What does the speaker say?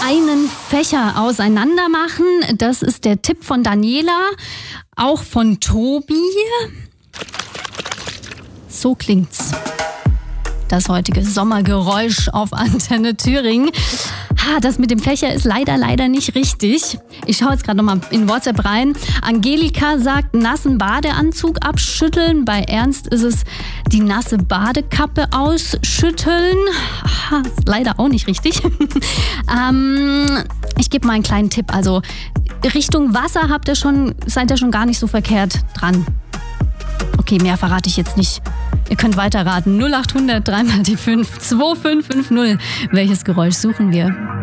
einen Fächer auseinander machen. Das ist der Tipp von Daniela, auch von Tobi. So klingt's. Das heutige Sommergeräusch auf Antenne Thüringen. Das mit dem Fächer ist leider nicht richtig. Ich schaue jetzt gerade nochmal in WhatsApp rein. Angelika sagt, nassen Badeanzug abschütteln. Bei Ernst ist es die nasse Badekappe ausschütteln. Leider auch nicht richtig. Ich gebe mal einen kleinen Tipp. Also Richtung Wasser seid ihr schon gar nicht so verkehrt dran. Okay, mehr verrate ich jetzt nicht. Ihr könnt weiterraten. 0800 3 mal die 5 2550. Welches Geräusch suchen wir?